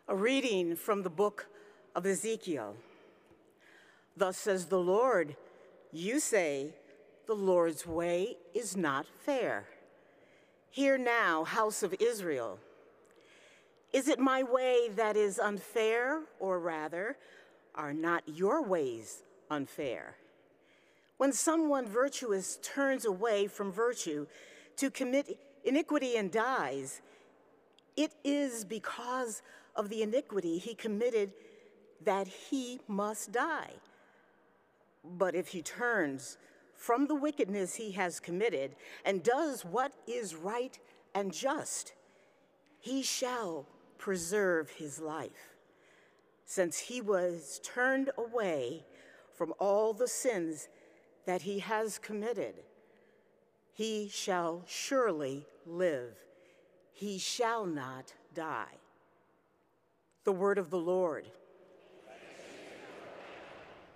A reading from the book of Ezekiel. Thus says the Lord, you say, the Lord's way is not fair. Hear now, house of Israel. Is it my way that is unfair, or rather, are not your ways unfair? When someone virtuous turns away from virtue to commit iniquity and dies, it is because of the iniquity he committed that he must die. But if he turns from the wickedness he has committed and does what is right and just, he shall preserve his life. Since he was turned away from all the sins that he has committed, he shall surely live. He shall not die. The word of the Lord.